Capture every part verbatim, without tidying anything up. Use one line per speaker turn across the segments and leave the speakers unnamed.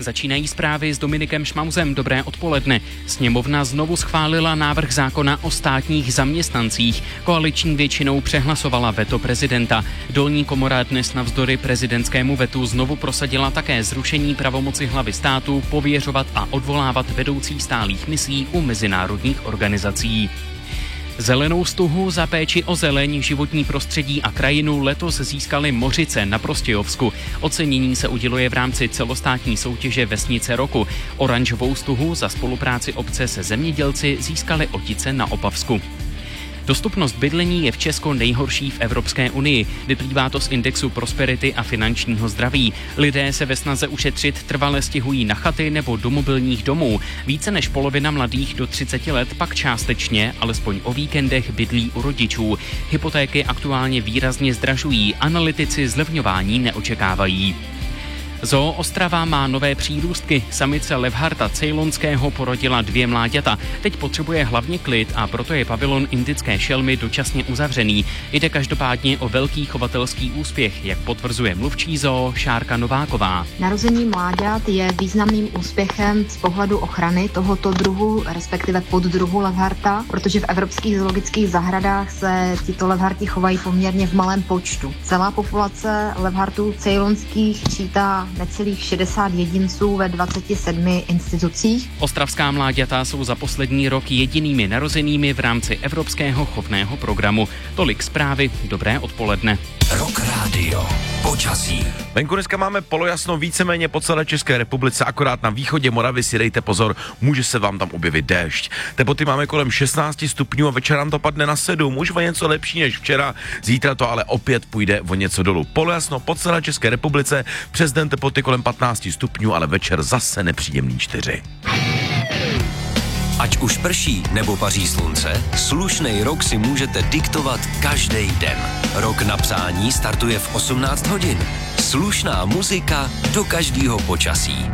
Začínají zprávy s Dominikem Šmauzem. Dobré odpoledne. Sněmovna znovu schválila návrh zákona o státních zaměstnancích. Koaliční většinou přehlasovala veto prezidenta. Dolní komora dnes navzdory prezidentskému vetu znovu prosadila také zrušení pravomoci hlavy státu pověřovat a odvolávat vedoucí stálých misí u mezinárodních organizací. Zelenou stuhu za péči o zeleň, životní prostředí a krajinu letos získali Mořice na Prostějovsku. Ocenění se uděluje v rámci celostátní soutěže Vesnice roku. Oranžovou stuhu za spolupráci obce se zemědělci získali Otice na Opavsku. Dostupnost bydlení je v Česku nejhorší v Evropské unii. Vyplývá to z indexu prosperity a finančního zdraví. Lidé se ve snaze ušetřit trvale stěhují na chaty nebo do mobilních domů. Více než polovina mladých do třiceti let pak částečně, alespoň o víkendech, bydlí u rodičů. Hypotéky aktuálně výrazně zdražují, analytici zlevňování neočekávají. Zoo Ostrava má nové přírůstky. Samice levharta ceylonského porodila dvě mláďata. Teď potřebuje hlavně klid a proto je pavilon indické šelmy dočasně uzavřený. Jde každopádně o velký chovatelský úspěch, jak potvrzuje mluvčí zoo Šárka Nováková.
Narození mláďat je významným úspěchem z pohledu ochrany tohoto druhu, respektive poddruhu levharta, protože v evropských zoologických zahradách se tyto levharti chovají poměrně v malém počtu. Celá populace levhartů ceylonských čítá necelých šedesát jedinců ve dvaceti sedmi institucích.
Ostravská mláďata jsou za poslední rok jedinými narozenými v rámci Evropského chovného programu. Tolik zprávy, dobré odpoledne.
Rock Radio. Počasí.
Venku dneska máme polojasno víceméně po celé České republice, akorát na východě Moravy si dejte pozor, může se vám tam objevit déšť. Teploty máme kolem šestnáct stupňů a večer nám to padne na sedm, už o něco lepší než včera, zítra to ale opět půjde o něco dolů. Polojasno po celé České republice, přes den teploty kolem patnáct stupňů, ale večer zase nepříjemný čtyři.
Ať už prší nebo paří slunce, slušnej rok si můžete diktovat každý den. Rok na psání startuje v osmnáct hodin. Slušná muzika do každého počasí.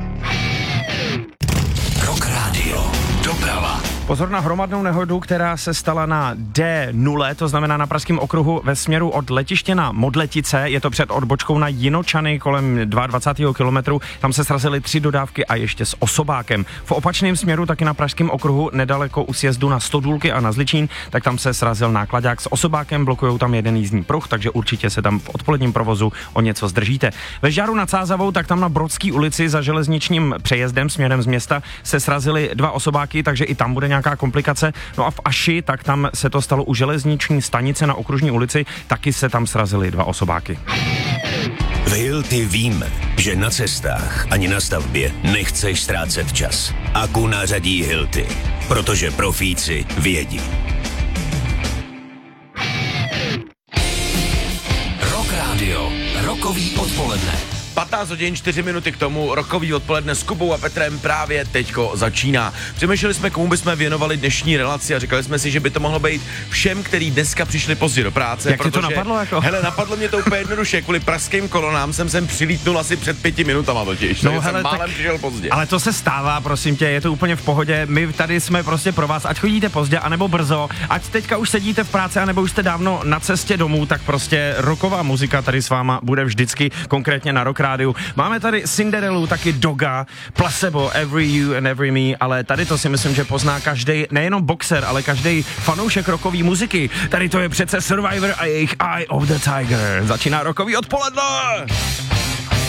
Rock Radio. Doprava.
Pozor na hromadnou nehodu, která se stala na D nula, to znamená na pražském okruhu ve směru od letiště na Modletice. Je to před odbočkou na Jinočany kolem dvacátého druhého kilometru. Tam se srazily tři dodávky a ještě s osobákem. V opačném směru taky na pražském okruhu nedaleko u sjezdu na Stodůlky a na Zličín, tak tam se srazil nákladák s osobákem, blokujou tam jeden jízdní pruh, takže určitě se tam v odpoledním provozu o něco zdržíte. Ve Žďáru nad Sázavou, tak tam na Brodské ulici za železničním přejezdem směrem z města se srazily dva osobáky, takže i tam bude nějaká komplikace. No a v Aši, tak tam se to stalo u železniční stanice na Okružní ulici, taky se tam srazily dva osobáky.
V Hilti víme, že na cestách ani na stavbě nechceš ztrácet čas. Aku nařadí Hilti, protože profíci vědí. Rock Radio, rokový odpoledne.
patnáct hodin čtyři minuty k tomu, rokový odpoledne s Kubou a Petrem právě teďko začíná. Přemýšleli jsme, komu bychom věnovali dnešní relaci a říkali jsme si, že by to mohlo být všem, kteří dneska přišli pozdě do práce.
Jak protože, to napadlo jako?
Hele, napadlo mě to úplně jednoduše, kvůli pražským kolonám jsem sem přilítnul asi před pěti minutama totiž, no, hele, jsem málem tak, přišel pozdě.
Ale to se stává, prosím tě, je to úplně v pohodě, my tady jsme prostě pro vás, ať chodíte pozdě, anebo brzo, ať teďka už sedíte v práci, anebo už jste dávno na cestě domů, tak prostě rocková muzika tady s váma bude vždycky, konkrétně na Rock rádiu. Máme tady Cinderellu, taky Doga, Placebo, Every You and Every Me, ale tady to si myslím, že pozná každý, nejenom boxer, ale každý fanoušek rockové muziky. Tady to je přece Survivor a jejich Eye of the Tiger. Začíná rockový odpoledne!